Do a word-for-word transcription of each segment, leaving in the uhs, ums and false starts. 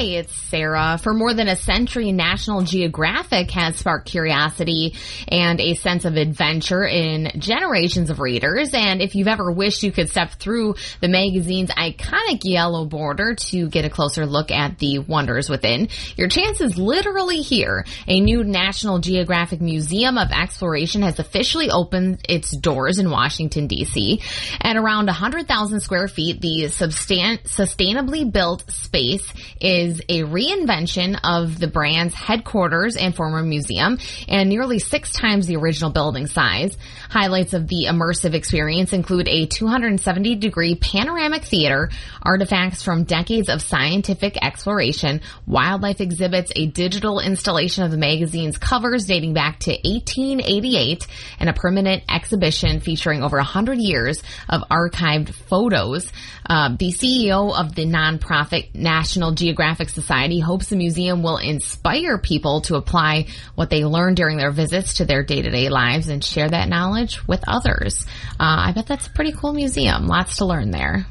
Hi, it's Sarah. For more than a century, National Geographic has sparked curiosity and a sense of adventure in generations of readers. And if you've ever wished you could step through the magazine's iconic yellow border to get a closer look at the wonders within, your chance is literally here. A new National Geographic Museum of Exploration has officially opened its doors in Washington, D C At around one hundred thousand square feet, the substan- sustainably built space is a reinvention of the brand's headquarters and former museum, and nearly six times the original building size. Highlights of the immersive experience include a two hundred seventy degree panoramic theater, artifacts from decades of scientific exploration, wildlife exhibits, a digital installation of the magazine's covers dating back to eighteen eighty-eight, and a permanent exhibition featuring over one hundred years of archived photos. Uh, the C E O of the nonprofit National Geographic Society hopes the museum will inspire people to apply what they learned during their visits to their day-to-day lives and share that knowledge with others. Uh, I bet that's a pretty cool museum. Lots to learn there.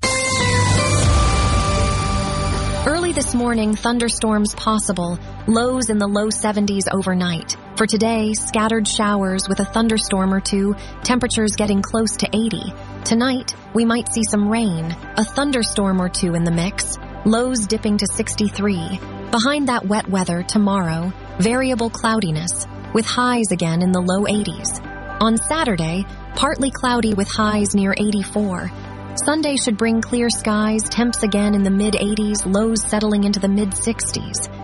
Early this morning, thunderstorms possible. Lows in the low seventies overnight. For today, scattered showers with a thunderstorm or two, temperatures getting close to eighty. Tonight, we might see some rain, a thunderstorm or two in the mix, lows dipping to sixty-three. Behind that wet weather, tomorrow, variable cloudiness, with highs again in the low eighties. On Saturday, partly cloudy with highs near eighty-four. Sunday should bring clear skies, temps again in the mid-eighties, lows settling into the mid-sixties.